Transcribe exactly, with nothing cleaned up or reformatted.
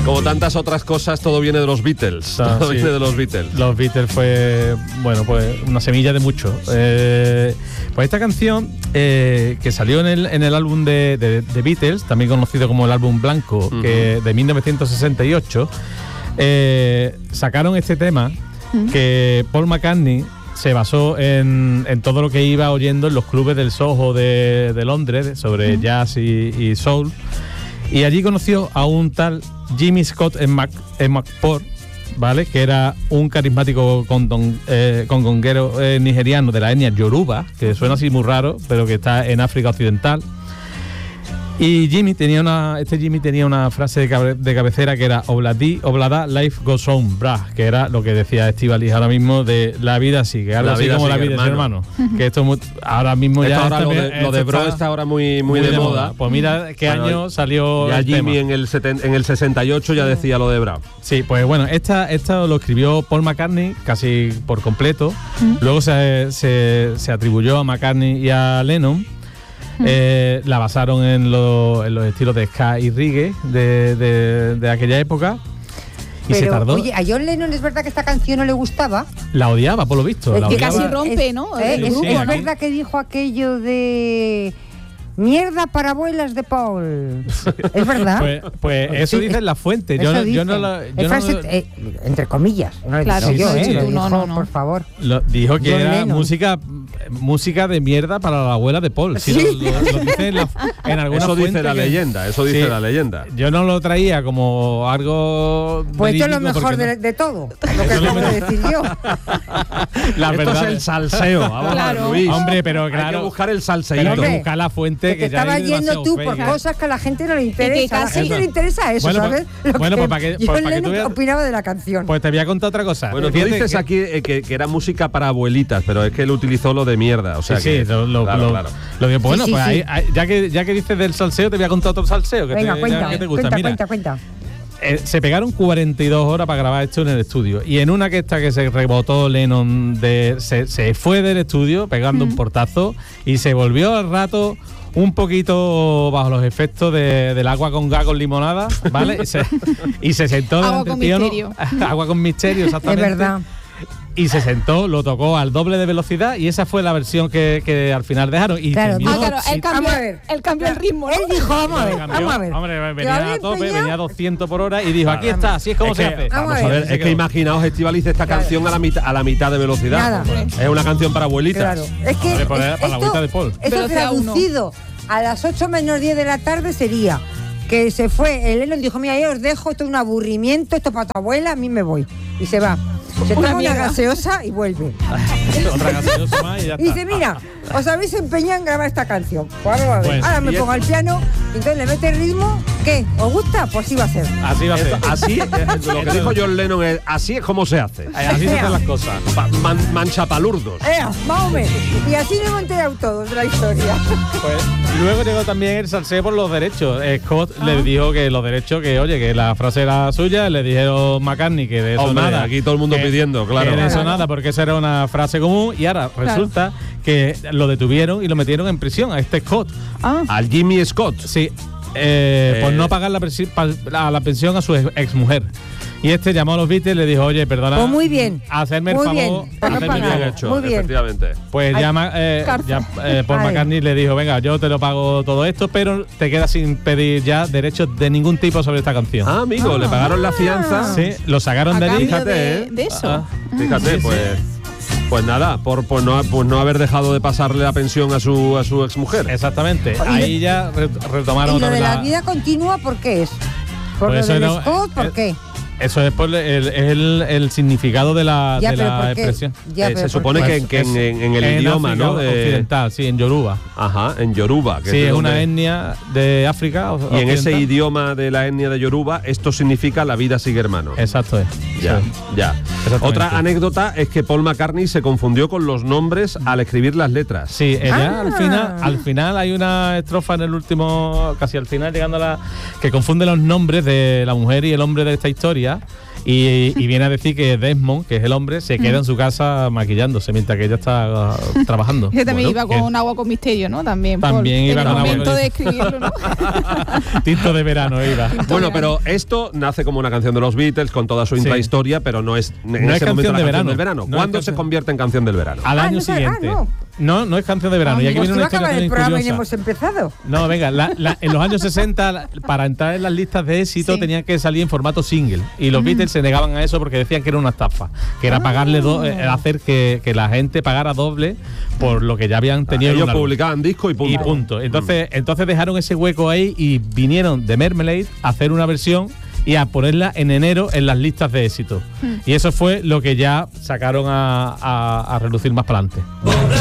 Como tantas otras cosas, todo viene de los Beatles. Ah, todo sí. viene de los Beatles. Los Beatles fue, bueno, pues una semilla de mucho. Eh, pues esta canción, eh, que salió en el, en el álbum de, de, de Beatles, también conocido como el álbum blanco, uh-huh. que de mil novecientos sesenta y ocho, eh, sacaron este tema uh-huh. que Paul McCartney se basó en, en todo lo que iba oyendo en los clubes del Soho de, de Londres, sobre uh-huh. jazz y, y soul. Y allí conoció a un tal Jimmy Scott en, Mac, en McPort, ¿vale? Que era un carismático condon, eh, congonguero eh, nigeriano de la etnia Yoruba, que suena así muy raro, pero que está en África Occidental. Y Jimmy tenía una, este Jimmy tenía una frase de, cabe, de cabecera que era Obladi, Oblada, life goes on, brah, que era lo que decía Estíbaliz ahora mismo de la vida sigue, algo así como la vida es hermano. Que esto muy, ahora mismo esto ya ahora está, lo de, lo de bro está, está ahora muy, muy, muy de, de moda. moda. Pues mira qué bueno, año salió ya el Jimmy tema. en el seten, en el sesenta y ocho ya decía lo de bro. Sí, pues bueno, esta, esta lo escribió Paul McCartney casi por completo. ¿Mm? Luego se, se, se atribuyó a McCartney y a Lennon. Eh, la basaron en, lo, en los estilos de ska y reggae de, de, de aquella época. Y pero, se tardó. Oye, a John Lennon es verdad que esta canción no le gustaba. La odiaba, por lo visto. La que odiaba. casi rompe, es, ¿no? Eh, el es, grupo, es ¿no? verdad que dijo aquello de mierda para abuelas de Paul. ¿Es verdad? Pues, pues eso sí, dicen las fuentes. Yo, no, yo no la. Yo frase, no, eh, entre comillas. No lo claro, he dicho sí, yo, sí, eh, tú, lo no, dijo, no, no. por favor. Lo, dijo que John era Lennon. música música de mierda para la abuela de Paul. ¿Sí? Sí, lo, lo, lo dice en, la, en alguna Eso dice fuente la que, leyenda, eso dice sí, la leyenda. Yo no lo traía como algo. Pues esto es lo mejor de, no. de todo, lo que acabo de decir yo. La esto verdad es el salseo, vamos claro. Luis. Hombre, pero claro. Hay que buscar el salseo. Pero hay que buscar la fuente que, que, que ya estaba es yendo tú por fake. cosas que a la gente no le interesa. A la gente eso. le interesa eso, bueno, ¿sabes? Pues, lo bueno, que pues para que, John pues, para que Lennon tú veas, opinaba de la canción. Pues te voy a contar otra cosa. Bueno, tú Fíjate dices que, aquí eh, que, que era música para abuelitas, pero es que él utilizó lo de mierda. O sea sí, que, sí, lo, lo, claro, lo, claro. lo digo, bueno, sí, sí, pues sí. ahí, ahí, ya que ya que dices del salseo, te voy a contar otro salseo que, Venga, te, cuenta, que te gusta. cuenta, Mira, cuenta, cuenta. Eh, se pegaron cuarenta y dos horas para grabar esto en el estudio. Y en una que esta que se rebotó Lennon, de, se, se fue del estudio pegando mm. un portazo y se volvió al rato un poquito bajo los efectos de, del agua con gas con limonada, ¿vale? y, se, y se sentó agua con piano, misterio. Agua con misterio, exactamente. Es verdad. Y se sentó, lo tocó al doble de velocidad y esa fue la versión que, que al final dejaron. Y claro, terminó, ah, claro, él sí, cambió, vamos a ver. él cambió el ritmo, ¿no? Él dijo, vamos a ver, cambió, vamos a ver. Hombre, venía a tope, empeñado? venía a doscientos por hora y dijo, aquí está, así es como es se que, hace. Vamos Vamos a a ver, ver. es que imaginaos Estíbaliz esta Claro. canción a la, mitad, a la mitad de velocidad. Nada. Es una canción para abuelitas. Claro. Es que Hombre, para, es- para la esto, agüita de Paul. esto Velocidad traducido a las ocho menos diez de la tarde sería que se fue, el Lennon dijo, mira, yo os dejo, esto es un aburrimiento, esto para tu abuela, a mí me voy. Y se va. Se Una toma una mierda. gaseosa y vuelve. Otra gaseosa más y ya Y está. dice, mira, os habéis empeñado en grabar esta canción. Pues vamos a ver. Pues, Ahora me y pongo al piano, y entonces le mete el ritmo. ¿Qué? ¿Os gusta? Pues sí va a ser. Así va a ser. Esto- así, eh, lo que dijo John Lennon es, así es como se hace. Así se hacen las cosas. Pa- man, manchapalurdos. ¡Ea! Más o menos. Y así nos hemos enterado todos de la historia. Pues, luego llegó también el salseo por los derechos. Eh, Scott Ah. le dijo que los derechos, que oye, que la frase era suya, le dijeron McCartney que de eso Hombre, nada. aquí todo el mundo que- pidiendo, claro. Que de eso Claro. nada, porque esa era una frase común y ahora resulta que lo detuvieron y lo metieron en prisión a este Scott. Ah, Al Jimmy Scott. Sí, eh, Eh. por no pagar la, presi- pa- la, la pensión a su ex, exmujer. Y este llamó a los Beatles y le dijo, oye, perdona. Pues muy bien. Hacerme el Muy favor. bien, por no hacerme el pagar. favor. hecho, Muy bien. efectivamente. Pues Ay, llama, eh, cárcel. ya, eh, Paul Ay. McCartney le dijo, venga, yo te lo pago todo esto, pero te quedas sin pedir ya derechos de ningún tipo sobre esta canción. Ah, amigo, le pagaron la fianza. Sí, lo sacaron a de allí. cambio fíjate, de, ¿eh? de eso. Ah, Fíjate, Sí, sí. pues. Pues nada, por, por, no, por no haber dejado de pasarle la pensión a su, a su exmujer. Exactamente. Oye, Ahí ya re- retomaron ¿Y lo otra de vez la la- vida continua por qué es? ¿Por Pues lo eso del no- Scott? ¿Por eh, qué? Eso es por el, es el, el significado de la, Ya, de pero la ¿por qué? expresión. Ya, Eh, pero se ¿por supone qué? que, en, que en, en- en el En idioma, África ¿no? De- occidental, sí, en Yoruba. Ajá, en Yoruba. Que Sí, de es una donde- etnia de África. Y en ese occidental. idioma de la etnia de Yoruba, esto significa la vida sigue hermano. Exacto es. Ya, Sí. ya. Exactamente. Otra anécdota es que Paul McCartney se confundió con los nombres al escribir las letras. Sí, ella Ah. al final, al final hay una estrofa en el último, casi al final, llegando a la. Que confunde los nombres de la mujer y el hombre de esta historia. Y, y viene a decir que Desmond, que es el hombre, se queda en su casa maquillándose mientras que ella está uh, trabajando. Ese también Bueno, iba con que- agua con misterio, ¿no? También. También por, iba en con el agua momento con- de escribirlo, ¿no? Tinto de verano iba. Bueno, pero esto nace como una canción de los Beatles con toda su Sí. intrahistoria, pero no es en No ese es momento canción la de canción verano. del verano. No es ¿Cuándo se canción- convierte en canción del verano? Al Ah, año no sabe- ah, siguiente. no. no, no es canción de verano. Ah, y aquí pues viene si va una a acabar historia el también programa y ya curiosa. hemos empezado. No, venga, la- la- en los años sesenta, la- para entrar en las listas de éxito, Sí. tenían que salir en formato single. Y los Beatles se negaban a eso porque decían que era una estafa. Que era pagarle do- eh, hacer que, que la gente pagara doble por lo que ya habían tenido en Ellos un álbum. publicaban disco y punto. Y punto. Entonces, entonces dejaron ese hueco ahí y vinieron de Mermelade a hacer una versión y a ponerla en enero en las listas de éxito. Y eso fue lo que ya sacaron a, a, a relucir más para adelante.